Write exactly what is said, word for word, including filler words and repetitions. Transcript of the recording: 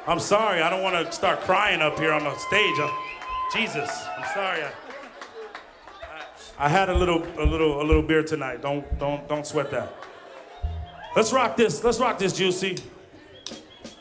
I'm sorry. I don't want to start crying up here on the stage. I'm, Jesus, I'm sorry. I, I, I had a little, a little, a little beer tonight. Don't, don't, don't sweat that. Let's rock this. Let's rock this, Juicy.